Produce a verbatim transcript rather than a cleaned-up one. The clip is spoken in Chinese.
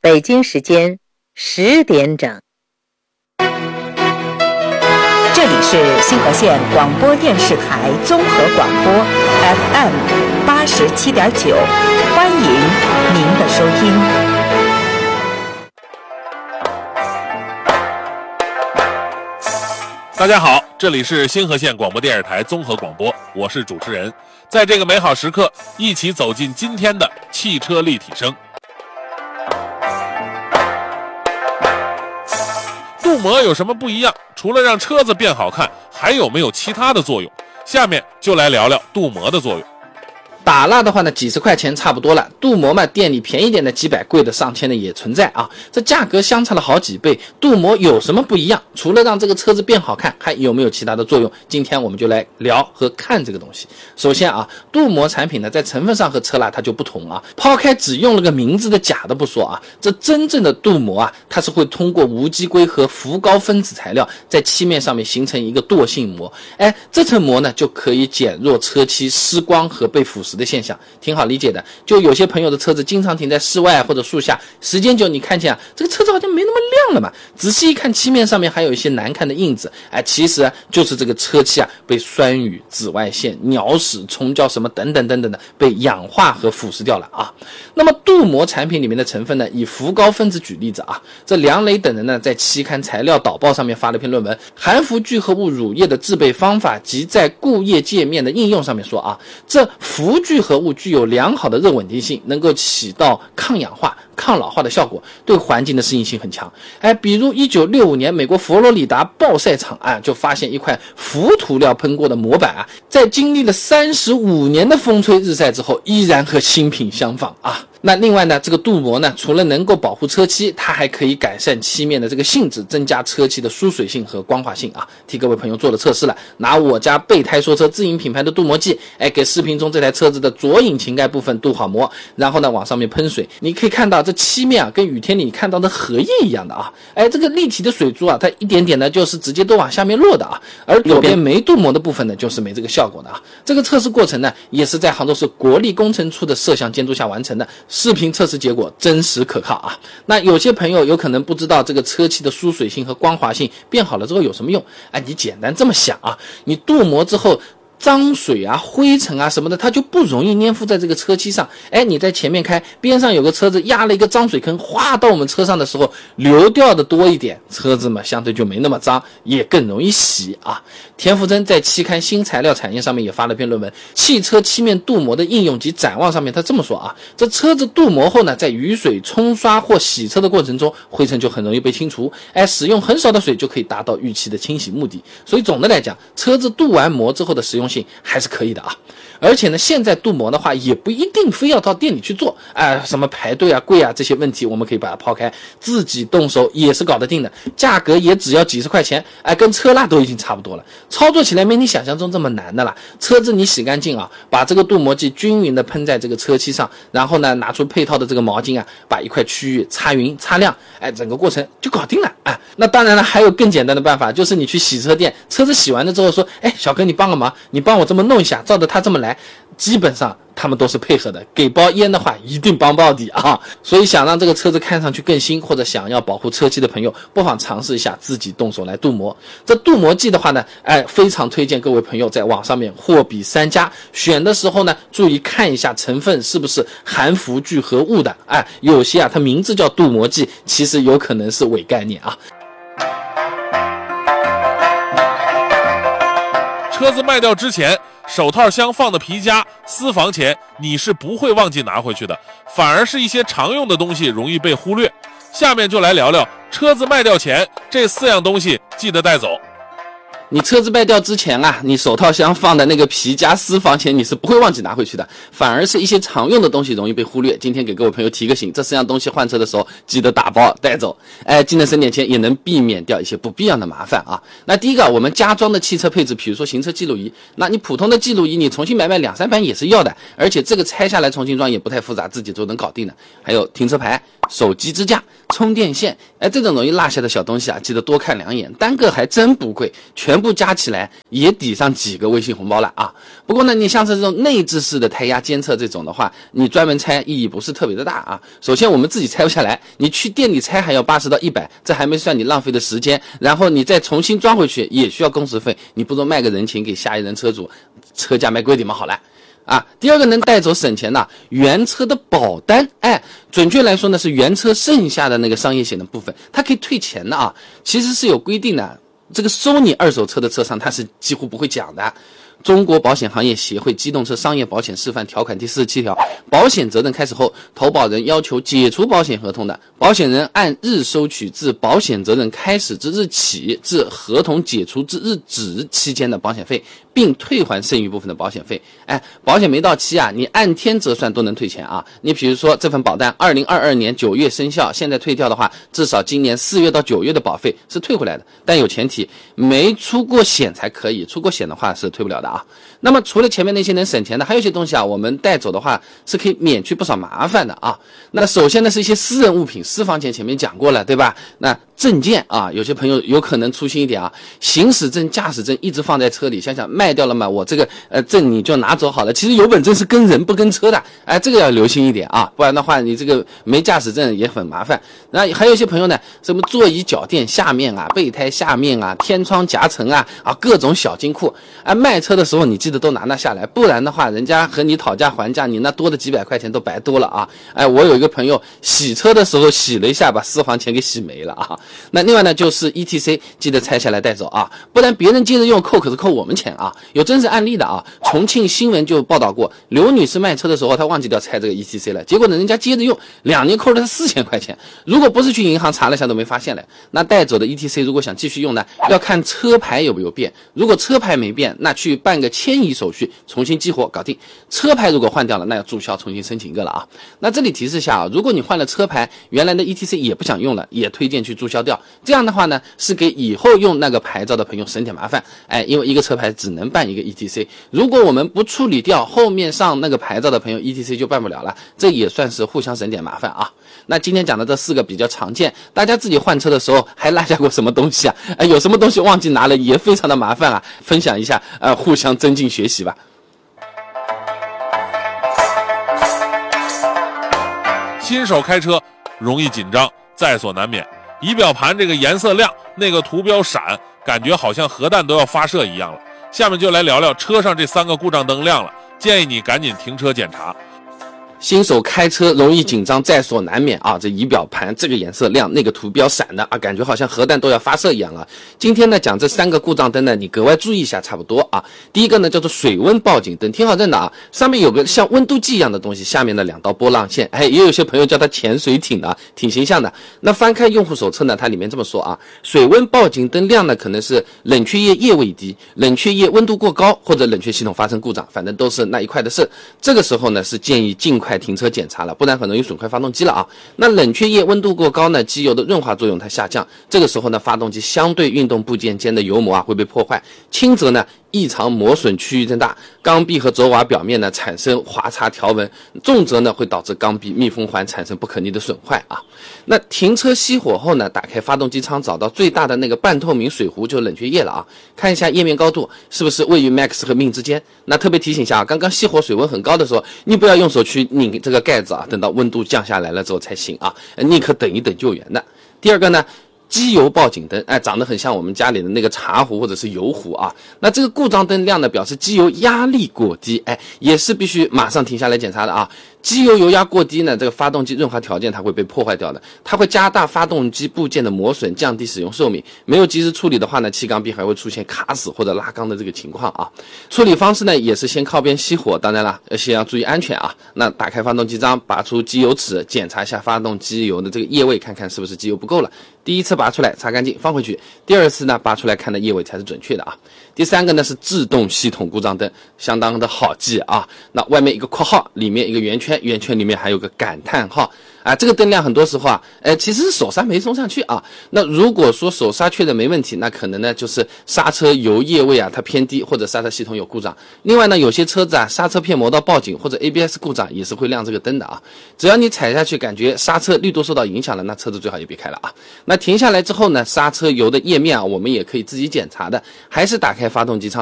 北京时间十点整。 这里是新河县广播电视台综合广播 F M 八十七点九，欢迎您的收听。 大家好，这里是新河县广播电视台综合广播，我是主持人。在这个美好时刻，一起走进今天的汽车立体声。镀膜有什么不一样？除了让车子变好看，还有没有其他的作用？下面就来聊聊镀膜的作用。 打蜡的话呢，几十块钱差不多了。镀膜嘛，店里便宜点的几百，贵的上千的也存在啊。这价格相差了好几倍，镀膜有什么不一样？除了让这个车子变好看，还有没有其他的作用？今天我们就来聊和看这个东西。首先啊，镀膜产品呢，在成分上和车蜡它就不同啊。抛开只用了个名字的假的不说啊，这真正的镀膜啊，它是会通过无机硅和氟高分子材料在漆面上面形成一个惰性膜。哎，这层膜呢，就可以减弱车漆失光和被腐蚀的现象，挺好理解的。就有些朋友的车子经常停在室外或者树下，时间久你看见啊，这个车子好像没那么亮了嘛，仔细一看漆面上面还有一些难看的印子，哎，其实啊就是这个车漆啊被酸雨、紫外线、鸟屎、虫胶什么等等等等的被氧化和腐蚀掉了啊。那么镀膜产品里面的成分呢，以氟高分子举例子啊，这梁磊等人呢在期刊材料导报上面发了篇论文，含氟聚合物乳液的制备方法及在固液界面的应用上面说啊，这氟聚合物具有良好的热稳定性，能够起到抗氧化、抗老化的效果，对环境的适应性很强。哎，比如一九六五年美国佛罗里达爆晒场啊，就发现一块氟涂料喷过的模板啊，在经历了三十五年的风吹日晒之后，依然和新品相仿啊。那另外呢，这个镀膜呢，除了能够保护车漆，它还可以改善漆面的这个性质，增加车漆的疏水性和光滑性啊。替各位朋友做了测试了，拿我家备胎说车自营品牌的镀膜剂，哎，给视频中这台车子的左引擎盖部分镀好膜，然后呢往上面喷水，你可以看到这漆面啊，跟雨天里你看到的荷叶一样的啊。哎，这个立体的水珠啊，它一点点呢就是直接都往下面落的啊，而左边没镀膜的部分呢，就是没这个效果的啊。这个测试过程呢，也是在杭州市国立工程处的摄像监督下完成的。视频测试结果真实可靠啊！那有些朋友有可能不知道这个车漆的疏水性和光滑性变好了之后有什么用？哎，你简单这么想啊，你镀膜之后，脏水啊、灰尘啊什么的，它就不容易粘附在这个车漆上。哎，你在前面开，边上有个车子压了一个脏水坑，哗到我们车上的时候，流掉的多一点，车子嘛相对就没那么脏，也更容易洗啊。田福珍在期刊《新材料产业》上面也发了篇论文，汽车漆面镀膜的应用及展望上面，他这么说啊，这车子镀膜后呢，在雨水冲刷或洗车的过程中，灰尘就很容易被清除，哎，使用很少的水就可以达到预期的清洗目的。所以总的来讲，车子镀完膜之后的实用性还是可以的啊。而且呢，现在镀膜的话也不一定非要到店里去做，哎、呃，什么排队啊、贵啊这些问题，我们可以把它抛开，自己动手也是搞得定的，价格也只要几十块钱，哎、呃，跟车蜡都已经差不多了，操作起来没你想象中这么难的啦。车子你洗干净啊，把这个镀膜剂均匀的喷在这个车漆上，然后呢，拿出配套的这个毛巾啊，把一块区域擦匀、擦亮，哎，整个过程就搞定了。哎，那当然了，还有更简单的办法，就是你去洗车店，车子洗完了之后说，哎，小哥你帮个忙，你帮我这么弄一下，照着他这么来。基本上他们都是配合的，给包烟的话一定帮到底啊！所以想让这个车子看上去更新，或者想要保护车漆的朋友，不妨尝试一下自己动手来镀膜。这镀膜剂的话呢，哎，非常推荐各位朋友在网上面货比三家，选的时候呢，注意看一下成分是不是含氟聚合物的。哎，有些啊，它名字叫镀膜剂，其实有可能是伪概念啊。 车子卖掉之前，手套箱放的皮夹、私房钱，你是不会忘记拿回去的，反而是一些常用的东西容易被忽略。下面就来聊聊车子卖掉前这四样东西记得带走。 你车子卖掉之前啊，你手套箱放的那个皮夹、私房钱你是不会忘记拿回去的，反而是一些常用的东西容易被忽略。今天给各位朋友提个醒，这四样东西换车的时候记得打包带走，哎，既能省点钱，也能避免掉一些不必要的麻烦啊。那第一个，我们加装的汽车配置，比如说行车记录仪，那你普通的记录仪你重新买买两三盘也是要的，而且这个拆下来重新装也不太复杂，自己都能搞定的。还有停车牌、手机支架、 充电线，哎，这种容易落下的小东西啊，记得多看两眼，单个还真不贵，全部加起来也抵上几个微信红包了啊。不过呢，你像是这种内置式的胎压监测这种的话，你专门拆意义不是特别的大啊。首先我们自己拆不下来，你去店里拆还要八十到一百，这还没算你浪费的时间，然后你再重新装回去也需要工时费，你不如卖个人情给下一任车主，车价卖贵点嘛好了。啊，第二个能带走省钱的原车的保单，哎，准确来说呢是原车剩下的那个商业险的部分，它可以退钱的啊。其实是有规定的，这个收你二手车的车商它是几乎不会讲的。中国保险行业协会机动车商业保险示范条款第四十七条，保险责任开始后，投保人要求解除保险合同的，保险人按日收取自保险责任开始之日起至合同解除之日止期间的保险费，并退还剩余部分的保险费。哎，保险没到期啊，你按天折算都能退钱啊。你比如说这份保单二零二二年九月生效，现在退掉的话，至少今年四月到九月的保费是退回来的，但有前提，没出过险才可以，出过险的话是退不了的啊。那么除了前面那些能省钱的，还有一些东西啊，我们带走的话是可以免去不少麻烦的啊。那首先呢是一些私人物品，私房钱前面讲过了，对吧？那证件啊，有些朋友有可能粗心一点啊，行驶证、驾驶证一直放在车里，想想卖掉了嘛，我这个呃证你就拿走好了。其实有本证是跟人不跟车的，哎，这个要留心一点啊，不然的话你这个没驾驶证也很麻烦。那还有一些朋友呢，什么座椅脚垫下面啊、备胎下面啊、天窗夹层啊啊各种小金库，哎，卖车的时候你记得都拿那下来，不然的话人家和你讨价还价，你那多的几百块钱都白多了啊。哎，我有一个朋友洗车的时候洗了一下，把私房钱给洗没了啊。那另外呢，就是 E T C 记得拆下来带走啊，不然别人接着用扣可是扣我们钱啊。有真实案例的啊，重庆新闻就报道过，刘女士卖车的时候她忘记掉拆这个 E T C 了，结果呢人家接着用，两年扣了她四千块钱。如果不是去银行查了一下都没发现了。那带走的 E T C 如果想继续用呢，要看车牌有没有变，如果车牌没变，那去办个迁移手续，重新激活搞定。车牌如果换掉了，那要注销重新申请一个了啊。那这里提示下啊，如果你换了车牌，原来的 E T C 也不想用了，也推荐去注销掉。这样的话呢，是给以后用那个牌照的朋友省点麻烦。哎，因为一个车牌只能办一个 E T C， 如果我们不处理掉，后面上那个牌照的朋友 E T C 就办不了了，这也算是互相省点麻烦啊。那今天讲的这四个比较常见，大家自己换车的时候还落下过什么东西啊？哎，有什么东西忘记拿了也非常的麻烦啊，分享一下，呃，互相增进学习吧。 新手开车容易紧张，在所难免。仪表盘这个颜色亮，那个图标闪，感觉好像核弹都要发射一样了。下面就来聊聊车上这三个故障灯亮了，建议你赶紧停车检查。 新手开车容易紧张，在所难免啊！这仪表盘这个颜色亮，那个图标闪的啊，感觉好像核弹都要发射一样了。今天呢，讲这三个故障灯呢，你格外注意一下，差不多啊。第一个呢，叫做水温报警灯，听好认的啊，上面有个像温度计一样的东西，下面的两道波浪线，哎，也有些朋友叫它潜水艇的，挺形象的。那翻开用户手册呢，它里面这么说啊，水温报警灯亮呢，可能是冷却液液位低、冷却液温度过高，或者冷却系统发生故障，反正都是那一块的事。这个时候呢，是建议尽快快停车检查了，不然很容易损坏发动机了啊。那冷却液温度过高呢，机油的润滑作用它下降，这个时候呢，发动机相对运动部件间的油膜啊会被破坏，轻则呢异常磨损区域增大，缸壁和轴瓦表面呢产生划擦条纹，重则呢会导致缸壁密封环产生不可逆的损坏啊。那停车熄火后呢，打开发动机舱，找到最大的那个半透明水壶就冷却液了啊，看一下液面高度是不是位于 max 和 min 之间。那特别提醒一下啊，刚刚熄火水温很高的时候，你不要用手去拧这个盖子啊，等到温度降下来了之后才行啊，宁可等一等救援的。第二个呢，机油报警灯，哎，长得很像我们家里的那个茶壶或者是油壶啊。那这个故障灯亮呢，表示机油压力过低，哎，也是必须马上停下来检查的啊。机油油压过低呢，这个发动机润滑条件它会被破坏掉的，它会加大发动机部件的磨损，降低使用寿命。没有及时处理的话呢，气缸壁还会出现卡死或者拉缸的这个情况啊。处理方式呢，也是先靠边熄火，当然了，先要注意安全啊。那打开发动机舱，拔出机油尺，检查一下发动机油的这个液位，看看是不是机油不够了。第一次拔出来擦干净放回去，第二次呢拔出来看的液位才是准确的啊。第三个呢是制动系统故障灯，相当的好记啊。那外面一个括号，里面一个圆圈，圆圈里面还有个感叹号。 啊，这个灯亮很多时候啊，呃，其实是手刹没松上去啊。那如果说手刹确认没问题，那可能呢就是刹车油液位啊它偏低，或者刹车系统有故障。另外呢，有些车子啊刹车片磨到报警或者 A B S 故障也是会亮这个灯的啊。只要你踩下去感觉刹车力度受到影响了，那车子最好也别开了啊。那停下来之后呢，刹车油的液面啊我们也可以自己检查的，还是打开发动机舱。